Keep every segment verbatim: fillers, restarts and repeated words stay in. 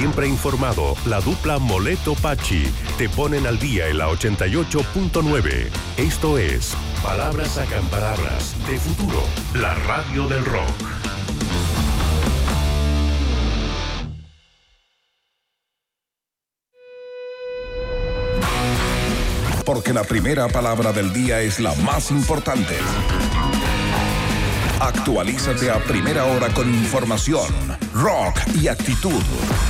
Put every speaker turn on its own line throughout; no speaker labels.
Siempre informado, la dupla Moleto-Pachi te ponen al día en la ochenta y ocho punto nueve. Esto es Palabras Sacan Palabras de Futuro, la radio del rock.
Porque la primera palabra del día es la más importante. Actualízate a primera hora con información, rock y actitud.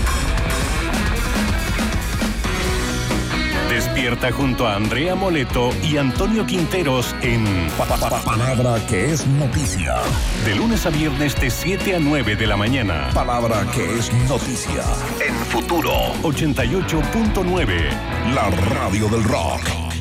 Despierta junto a Andrea Moleto y Antonio Quinteros en
Pa, pa, pa, Palabra que es noticia.
De lunes a viernes de siete a nueve de la mañana.
Palabra que es noticia. En Futuro
ochenta y ocho punto nueve.
La radio del rock.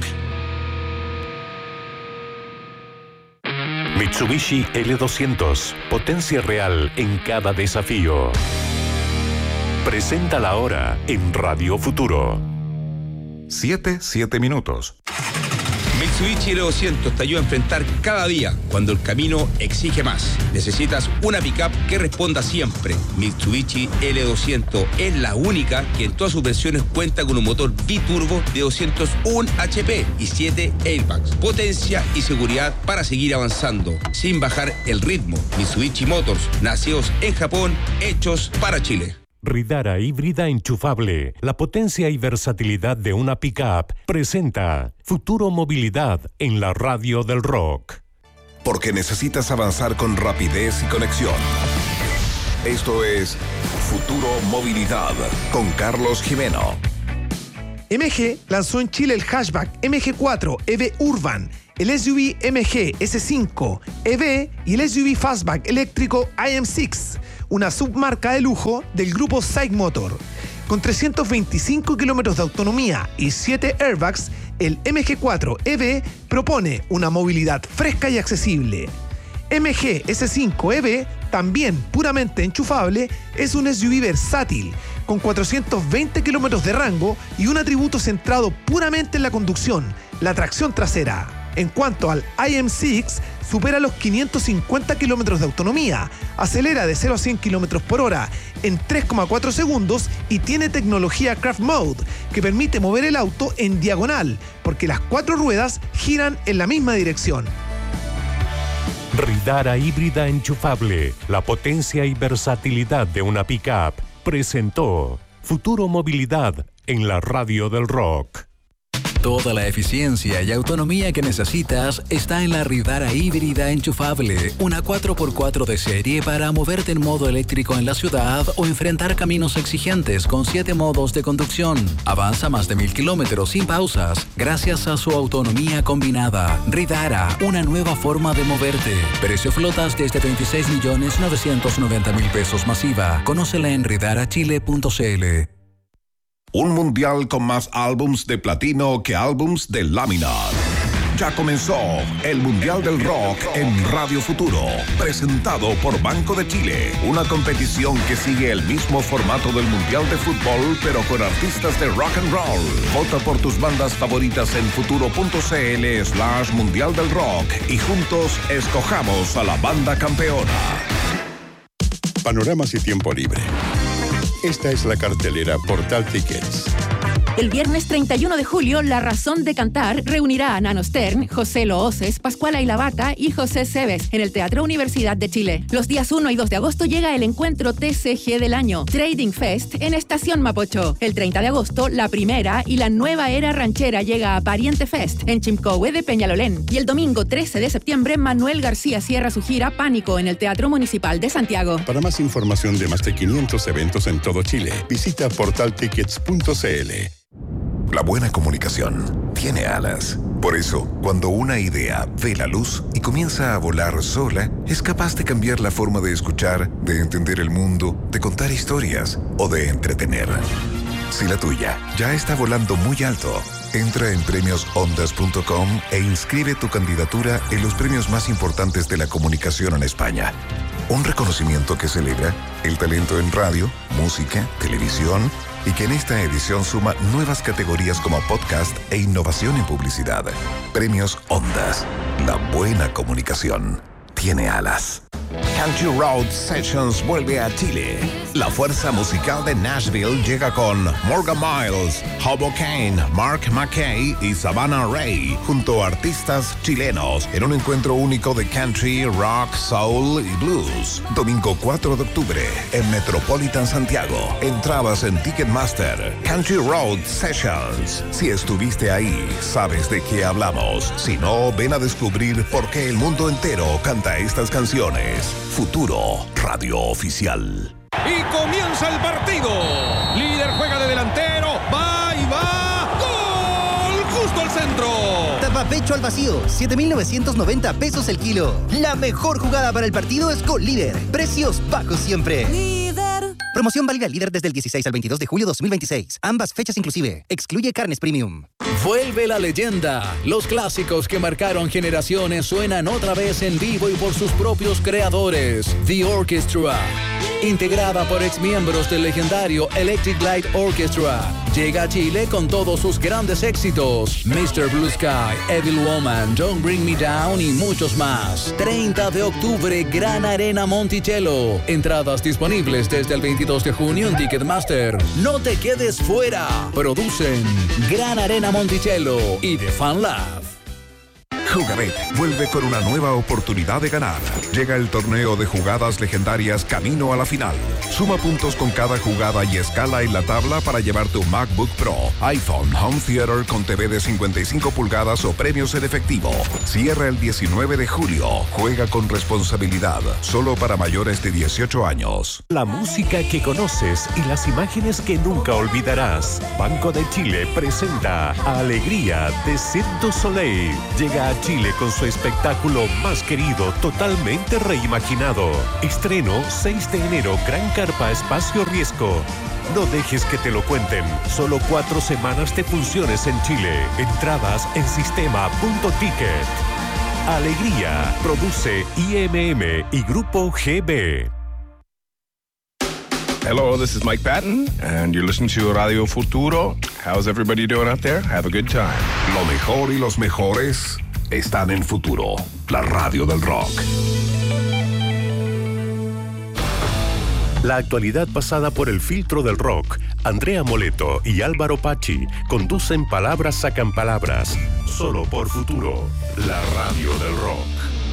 Mitsubishi L doscientos. Potencia real en cada desafío. Presenta la hora en Radio Futuro.
Siete, siete minutos.
Mitsubishi L doscientos te ayuda a enfrentar cada día cuando el camino exige más. Necesitas una pickup que responda siempre. Mitsubishi L doscientos es la única que en todas sus versiones cuenta con un motor biturbo de doscientos uno H P y siete airbags. Potencia y seguridad para seguir avanzando sin bajar el ritmo. Mitsubishi Motors, nacidos en Japón, hechos para Chile.
Ridara híbrida enchufable, la potencia y versatilidad de una pickup, presenta Futuro Movilidad en la radio del rock.
Porque necesitas avanzar con rapidez y conexión. Esto es Futuro Movilidad con Carlos Jimeno.
M G lanzó en Chile el hatchback M G cuatro E V Urban, el S U V M G S cinco E V y el S U V Fastback eléctrico I M seis, una submarca de lujo del grupo SAIC Motor. Con trescientos veinticinco kilómetros de autonomía y siete airbags, el M G cuatro E V propone una movilidad fresca y accesible. M G S cinco E V, también puramente enchufable, es un S U V versátil, con cuatrocientos veinte kilómetros de rango y un atributo centrado puramente en la conducción, la tracción trasera. En cuanto al I M seis, supera los quinientos cincuenta kilómetros de autonomía, acelera de cero a cien kilómetros por hora en tres coma cuatro segundos y tiene tecnología Craft Mode, que permite mover el auto en diagonal, porque las cuatro ruedas giran en la misma dirección.
Ridara híbrida enchufable, la potencia y versatilidad de una pickup, presentó Futuro Movilidad en la radio del rock.
Toda la eficiencia y autonomía que necesitas está en la Ridara híbrida enchufable, una cuatro por cuatro de serie para moverte en modo eléctrico en la ciudad o enfrentar caminos exigentes con siete modos de conducción. Avanza más de mil kilómetros sin pausas gracias a su autonomía combinada. Ridara, una nueva forma de moverte. Precio flotas desde veintiséis millones novecientos noventa mil pesos masiva. Conócela en ridara chile punto c l.
Un mundial con más álbums de platino que álbums de lámina. Ya comenzó el Mundial del Rock en Radio Futuro, presentado por Banco de Chile. Una competición que sigue el mismo formato del Mundial de Fútbol, pero con artistas de rock and roll. Vota por tus bandas favoritas en futuro.cl slash Mundial del Rock y juntos escojamos a la banda campeona.
Panoramas y tiempo libre. Esta es la cartelera Portal Tickets.
El viernes treinta y uno de julio, La Razón de Cantar reunirá a Nano Stern, José Looces, Pascuala y la Vaca y José Cebes en el Teatro Universidad de Chile. Los días uno y dos de agosto llega el encuentro T C G del año, Trading Fest, en Estación Mapocho. El treinta de agosto, la primera y la nueva era ranchera llega a Pariente Fest, en Chimcohue de Peñalolén. Y el domingo trece de septiembre, Manuel García cierra su gira Pánico en el Teatro Municipal de Santiago.
Para más información de más de quinientos eventos en todo Chile, visita portal tickets punto c l.
La buena comunicación tiene alas. Por eso, cuando una idea ve la luz y comienza a volar sola, es capaz de cambiar la forma de escuchar, de entender el mundo, de contar historias o de entretener. Si la tuya ya está volando muy alto, entra en premios ondas punto com e inscribe tu candidatura en los premios más importantes de la comunicación en España. Un reconocimiento que celebra el talento en radio, música, televisión y que en esta edición suma nuevas categorías como podcast e innovación en publicidad. Premios Ondas. La buena comunicación tiene alas. Country Road Sessions vuelve a Chile. La fuerza musical de Nashville llega con Morgan Miles, Hobo Kane, Mark McKay y Savannah Ray, junto a artistas chilenos, en un encuentro único de country, rock, soul y blues. Domingo cuatro de octubre, en Metropolitan Santiago. Entradas en Ticketmaster. Country Road Sessions. Si estuviste ahí, sabes de qué hablamos. Si no, ven a descubrir por qué el mundo entero canta estas canciones. Futuro, radio oficial.
Y comienza el partido. Líder juega de delantero. Va y va. ¡Gol! Justo al centro.
Tapa pecho al vacío. siete mil novecientos noventa pesos el kilo. La mejor jugada para el partido es con Líder. Precios bajos siempre. Líder. Promoción válida Líder desde el dieciséis al veintidós de julio de dos mil veintiséis. Ambas fechas inclusive. Excluye carnes premium.
Vuelve la leyenda. Los clásicos que marcaron generaciones suenan otra vez en vivo y por sus propios creadores. The Orchestra. Integrada por exmiembros del legendario Electric Light Orchestra. Llega a Chile con todos sus grandes éxitos. mister Blue Sky, Evil Woman, Don't Bring Me Down y muchos más. treinta de octubre, Gran Arena Monticello. Entradas disponibles desde el veintidós de junio en Ticketmaster. No te quedes fuera. Producen Gran Arena Monticello y The Fan Lab.
Jugabet vuelve con una nueva oportunidad de ganar. Llega el torneo de jugadas legendarias camino a la final. Suma puntos con cada jugada y escala en la tabla para llevar tu MacBook Pro, iPhone, Home Theater con T V de cincuenta y cinco pulgadas o premios en efectivo. Cierra el diecinueve de julio. Juega con responsabilidad. Solo para mayores de dieciocho años.
La música que conoces y las imágenes que nunca olvidarás. Banco de Chile presenta Alegría de Cirque du Soleil. Llega a Chile con su espectáculo más querido, totalmente reimaginado. Estreno seis de enero, Gran Carpa Espacio Riesgo. No dejes que te lo cuenten. Solo cuatro semanas de funciones en Chile. Entradas en sistema punto ticket. Alegría. Produce I M M y Grupo G B.
Hello, this is Mike Patton, and you're listening to Radio Futuro. How's everybody doing out there? Have a good time.
Lo mejor y los mejores están en Futuro, la radio del rock.
La actualidad pasada por el filtro del rock. Andrea Moleto y Álvaro Pachi conducen Palabras Sacan Palabras. Solo por Futuro, la radio del rock.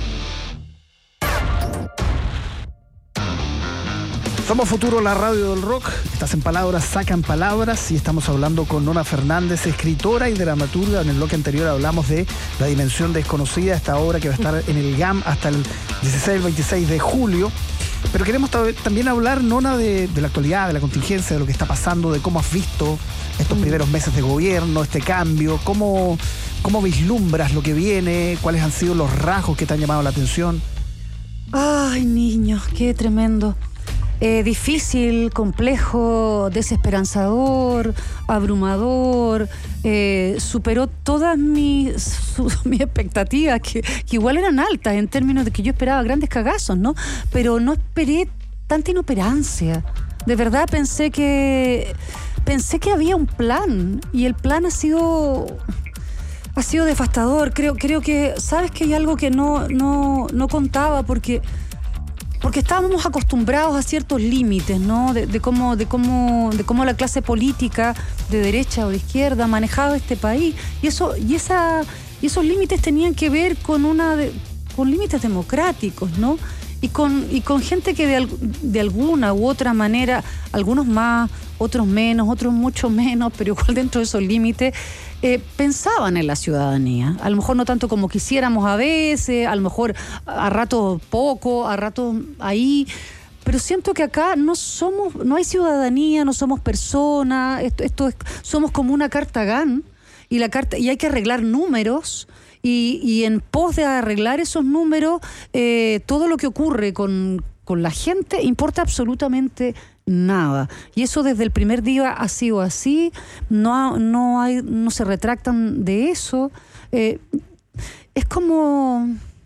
Somos Futuro, la radio del rock. Estás en Palabras Sacan Palabras y estamos hablando con Nona Fernández, escritora y dramaturga. En el bloque anterior hablamos de La Dimensión Desconocida, esta obra que va a estar en el G A M hasta el dieciséis veintiséis de julio. Pero queremos también hablar, Nona, de, de la actualidad, de la contingencia, de lo que está pasando, de cómo has visto estos primeros meses de gobierno, este cambio, cómo, cómo vislumbras lo que viene, cuáles han sido los rasgos que te han llamado la atención.
Ay, niños, qué tremendo. Eh, difícil, complejo, desesperanzador, abrumador, eh, superó todas mis, su, mis expectativas, que, que igual eran altas en términos de que yo esperaba grandes cagazos, ¿no? Pero no esperé tanta inoperancia. De verdad pensé que pensé que había un plan, y el plan ha sido ha sido devastador. Creo, creo que, ¿sabes que hay algo que no, no, no contaba? Porque Porque estábamos acostumbrados a ciertos límites, ¿no? De, de, cómo, de, cómo, de cómo la clase política, de derecha o de izquierda, manejaba este país. Y eso, y esa, y esos límites tenían que ver con una de, con límites democráticos, ¿no? Y con, y con gente que de, de alguna u otra manera, algunos más, otros menos, otros mucho menos, pero igual dentro de esos límites, eh, pensaban en la ciudadanía. A lo mejor no tanto como quisiéramos a veces, a lo mejor a ratos poco, a ratos ahí, pero siento que acá no somos, no hay ciudadanía, no somos personas, esto, esto es, somos como una carta G A N, y la carta, y hay que arreglar números. Y, y en pos de arreglar esos números, eh, todo lo que ocurre con, con la gente importa absolutamente nada. Y eso desde el primer día ha sido así, no, no, hay, no se retractan de eso. Eh, es como...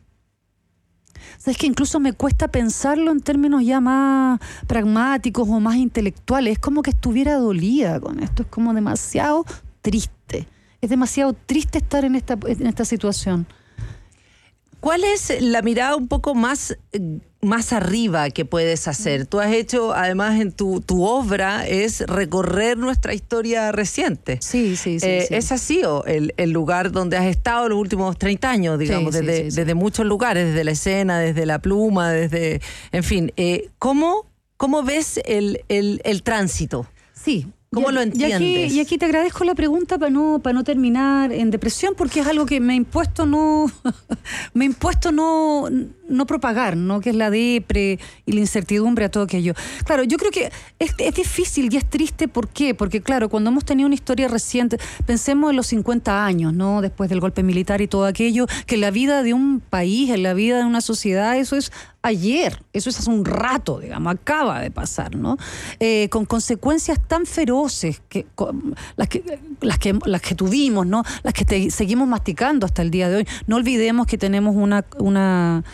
¿Sabes que incluso me cuesta pensarlo en términos ya más pragmáticos o más intelectuales? Es como que estuviera dolida con esto, es como demasiado triste. Es demasiado triste estar en esta, en esta situación.
¿Cuál es la mirada un poco más más arriba que puedes hacer? Tú has hecho, además, en tu, tu obra es recorrer nuestra historia reciente.
Sí, sí, sí.
Eh,
sí.
¿Es así o el, el lugar donde has estado los últimos treinta años, digamos,
Sí, sí,
desde,
sí, sí.
desde muchos lugares, desde la escena, desde la pluma, desde... En fin, eh, ¿cómo, cómo ves el, el, el tránsito?
Sí.
¿Cómo
y,
lo entiendes?
Y aquí, y aquí te agradezco la pregunta para no, para no terminar en depresión, porque es algo que me ha impuesto no, me ha impuesto no, no propagar, ¿no? Que es la depre y la incertidumbre a todo aquello. Claro, yo creo que es, es difícil y es triste. ¿Por qué? Porque claro, cuando hemos tenido una historia reciente, pensemos en los cincuenta años, ¿no? Después del golpe militar y todo aquello, que la vida de un país, en la vida de una sociedad, eso es ayer, eso es hace un rato, digamos, acaba de pasar, ¿no? Eh, con consecuencias tan feroces que, con, las, que, las, que, las que tuvimos, ¿no? Las que te, seguimos masticando hasta el día de hoy. No olvidemos que tenemos una, una,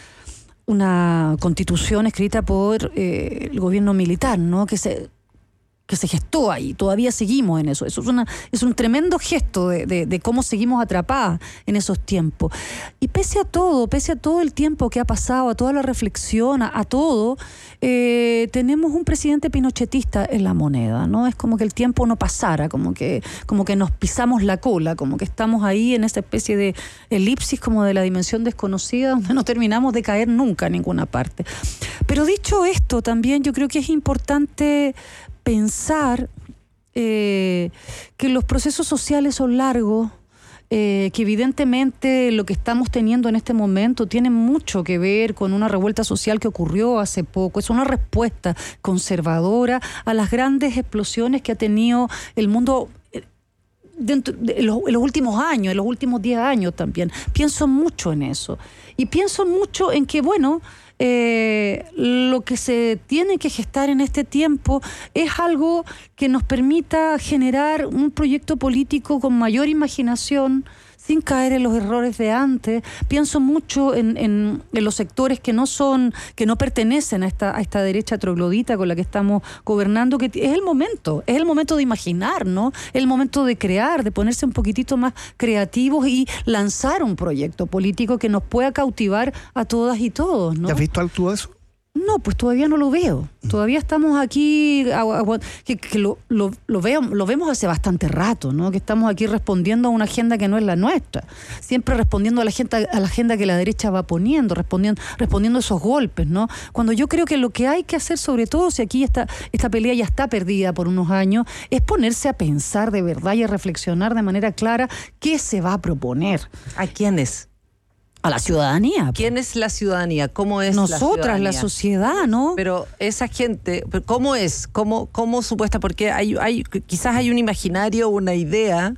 una constitución escrita por eh, el gobierno militar, ¿no? Que se... que se gestó ahí, todavía seguimos en eso. Eso es, una, es un tremendo gesto de, de, de cómo seguimos atrapadas en esos tiempos. Y pese a todo, pese a todo el tiempo que ha pasado, a toda la reflexión, a, a todo, eh, tenemos un presidente pinochetista en la moneda, ¿no? Es como que el tiempo no pasara, como que, como que nos pisamos la cola, como que estamos ahí en esa especie de elipsis como de la dimensión desconocida, donde no terminamos de caer nunca en ninguna parte. Pero dicho esto, también yo creo que es importante pensar eh, que los procesos sociales son largos, eh, que evidentemente lo que estamos teniendo en este momento tiene mucho que ver con una revuelta social que ocurrió hace poco. Es una respuesta conservadora a las grandes explosiones que ha tenido el mundo dentro de los, en los últimos años, en los últimos diez años también. Pienso mucho en eso. Y pienso mucho en que, bueno, Eh, lo que se tiene que gestar en este tiempo es algo que nos permita generar un proyecto político con mayor imaginación, sin caer en los errores de antes. Pienso mucho en, en, en los sectores que no son, que no pertenecen a esta, a esta derecha troglodita con la que estamos gobernando, que es el momento, es el momento de imaginar, ¿no? Es el momento de crear, de ponerse un poquitito más creativos y lanzar un proyecto político que nos pueda cautivar a todas y todos, ¿no?
¿Ya has visto algo de eso?
No, pues todavía no lo veo. Todavía estamos aquí, que, que lo, lo, lo, veo, lo vemos hace bastante rato, ¿no? Que estamos aquí respondiendo a una agenda que no es la nuestra. Siempre respondiendo a la agenda, a la agenda que la derecha va poniendo, respondiendo, respondiendo a esos golpes, ¿no? Cuando yo creo que lo que hay que hacer, sobre todo si aquí esta, esta pelea ya está perdida por unos años, es ponerse a pensar de verdad y a reflexionar de manera clara qué se va a proponer.
¿A quiénes?
A la ciudadanía.
¿Quién es la ciudadanía? ¿Cómo es
Nosotras,
la ciudadanía?
la sociedad, ¿no?
Pero esa gente, ¿cómo es? ¿Cómo, cómo supuesta? Porque hay, hay, quizás hay un imaginario, una idea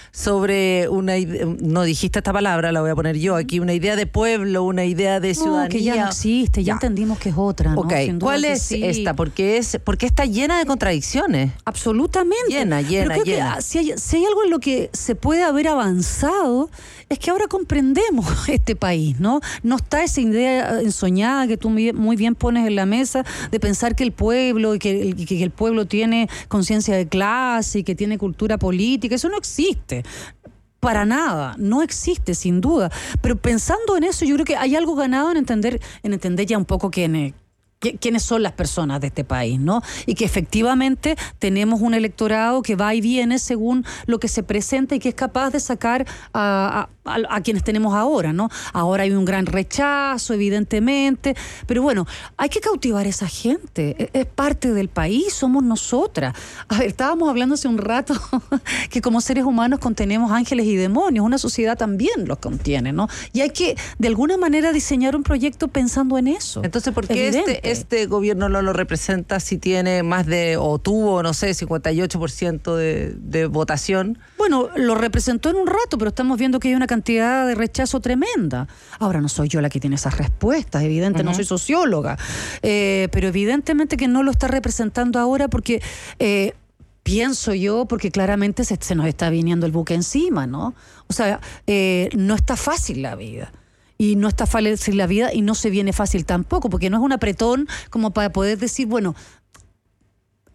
sobre una idea, no dijiste esta palabra, la voy a poner yo aquí, una idea de pueblo, una idea de ciudadanía.
No, que ya no existe, ya, ya entendimos que es otra, ¿no?
Ok, ¿cuál es sí. esta? Porque es porque está llena de contradicciones.
Absolutamente.
Llena, llena,
Pero creo
llena.
Que, si, hay, si hay algo en lo que se puede haber avanzado, es que ahora comprendemos este país, ¿no? No está esa idea ensoñada que tú muy bien pones en la mesa de pensar que el pueblo, y que, que el pueblo tiene conciencia de clase y que tiene cultura política. Eso no existe. Para nada, no existe, sin duda. Pero pensando en eso, yo creo que hay algo ganado en entender, en entender ya un poco quién, quiénes son las personas de este país, ¿no? Y que efectivamente tenemos un electorado que va y viene según lo que se presenta y que es capaz de sacar a, a, a quienes tenemos ahora, ¿no? Ahora hay un gran rechazo, evidentemente, pero bueno, hay que cautivar a esa gente. Es, es parte del país, somos nosotras. A ver, estábamos hablando hace un rato que como seres humanos contenemos ángeles y demonios, una sociedad también los contiene, ¿no? Y hay que, de alguna manera, diseñar un proyecto pensando en eso.
Entonces, ¿por qué este, este gobierno no lo representa si tiene más de, o tuvo, no sé, cincuenta y ocho por ciento de, de votación?
Bueno, lo representó en un rato, pero estamos viendo que hay una cantidad de rechazo tremenda. Ahora, no soy yo la que tiene esas respuestas, evidente, uh-huh. no soy socióloga, eh, pero evidentemente que no lo está representando ahora porque... Eh, pienso yo, porque claramente se, se nos está viniendo el buque encima, ¿no? O sea, eh, no está fácil la vida. Y no está fácil la vida y no se viene fácil tampoco, porque no es un apretón como para poder decir, bueno,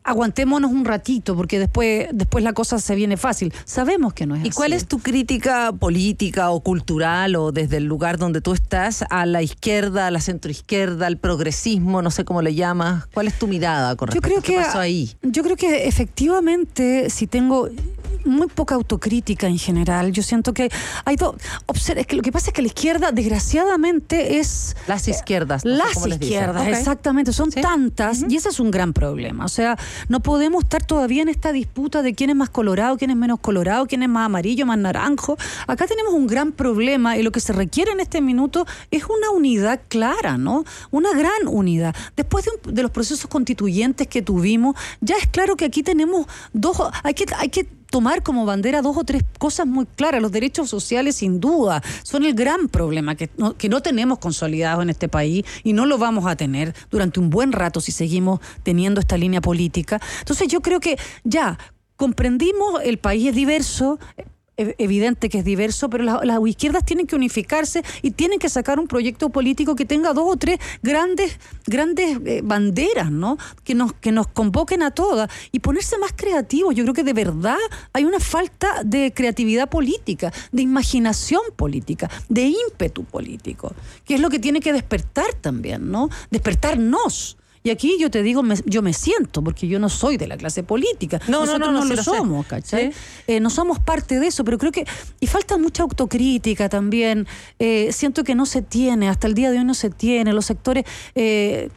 aguantémonos un ratito, porque después, después la cosa se viene fácil. Sabemos que no es
¿Y
así.
cuál es tu crítica política o cultural o desde el lugar donde tú estás a la izquierda, a la centroizquierda, al progresismo, no sé cómo le llamas? ¿Cuál es tu mirada con
Yo
respecto
creo
a qué
que,
pasó ahí?
Yo creo que efectivamente, si tengo muy poca autocrítica en general, yo siento que hay dos. Observa, es que lo que pasa es que la izquierda, desgraciadamente, es.
Las izquierdas. No sé
Las
cómo les dicen.
izquierdas,
Ok.
exactamente, son
¿Sí?
tantas,
Uh-huh.
y ese es un gran problema. O sea, no podemos estar todavía en esta disputa de quién es más colorado, quién es menos colorado, quién es más amarillo, más naranjo. Acá tenemos un gran problema y lo que se requiere en este minuto es una unidad clara, ¿no? Una gran unidad. Después de, un, de los procesos constituyentes que tuvimos, ya es claro que aquí tenemos dos, hay que, hay que tomar como bandera dos o tres cosas muy claras. Los derechos sociales, sin duda, son el gran problema que no, que no tenemos consolidado en este país y no lo vamos a tener durante un buen rato si seguimos teniendo esta línea política. Entonces yo creo que ya comprendimos, el país es diverso, evidente que es diverso, pero las, las izquierdas tienen que unificarse y tienen que sacar un proyecto político que tenga dos o tres grandes grandes eh, banderas, ¿no? Que nos que nos convoquen a todas y ponerse más creativos. Yo creo que de verdad hay una falta de creatividad política, de imaginación política, de ímpetu político, que es lo que tiene que despertar también, ¿no? Despertarnos. Y aquí yo te digo, me, yo me siento, porque yo no soy de la clase política.
No,
Nosotros
no, no,
no,
no,
lo
sí lo
somos,
sé.
¿cachai?
Sí.
Eh, no somos parte de eso, pero creo que... Y falta mucha autocrítica también. Eh, siento que no se tiene, hasta el día de hoy no se tiene. Los sectores... Eh,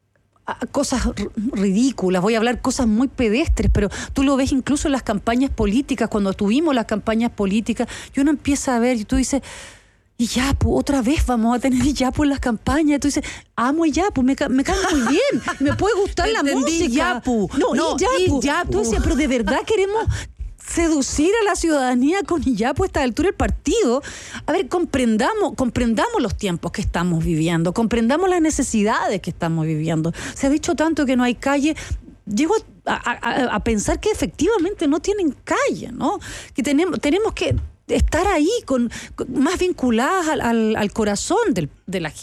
cosas r- ridículas, voy a hablar cosas muy pedestres, pero tú lo ves incluso en las campañas políticas, cuando tuvimos las campañas políticas, y uno empieza a ver y tú dices... Y Yapu, otra vez vamos a tener Yapu en las campañas. Tú dices, amo Yapu, me, ca- me cae muy bien, me puede gustar la
Entendí,
música.
Yapu.
No,
No,
Yapu.
Yapu.
Tú decías, pero de verdad queremos seducir a la ciudadanía con Yapu a esta altura del partido. A ver, comprendamos, comprendamos los tiempos que estamos viviendo, comprendamos las necesidades que estamos viviendo. Se ha dicho tanto que no hay calle. Llego a, a, a pensar que efectivamente no tienen calle, ¿no? Que tenemos, tenemos que estar ahí con, con más vinculadas al, al, al corazón del, de la gente.